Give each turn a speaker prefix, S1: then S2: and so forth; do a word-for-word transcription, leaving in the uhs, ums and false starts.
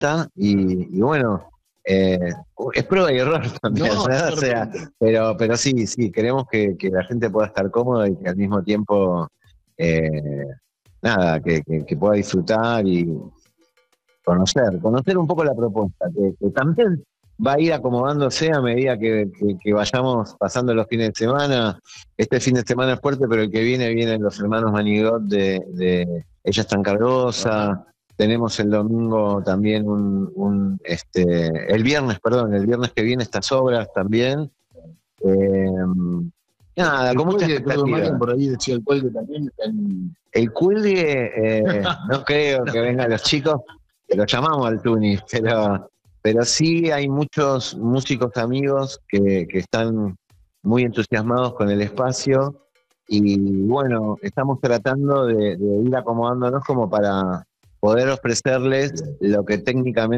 S1: propuesta y, y bueno, eh, es prueba y error también,
S2: No,
S1: ¿no?
S2: no,
S1: O sea, pero, pero sí, sí, queremos que, que la gente pueda estar cómoda y que al mismo tiempo, eh, nada, que, que, que pueda disfrutar y conocer, conocer un poco la propuesta, que, que también va a ir acomodándose a medida que, que, que vayamos pasando los fines de semana. Este fin de semana es fuerte, pero el que viene vienen los hermanos Manigot de, de Ella es tan cargosa. Tenemos el domingo también un, un este, el viernes, perdón, el viernes que viene estas obras también. Eh, Nada,
S2: el
S1: con mucha
S2: cuelgue, perdón,
S1: expectativa.
S2: Marian, por ahí decía el cuelgue también está en...
S1: El cuelgue, eh, no creo que vengan los chicos, que los llamamos al Tuni, pero, pero sí hay muchos músicos amigos que, que están muy entusiasmados con el espacio y bueno, estamos tratando de, de ir acomodándonos como para poder ofrecerles lo que técnicamente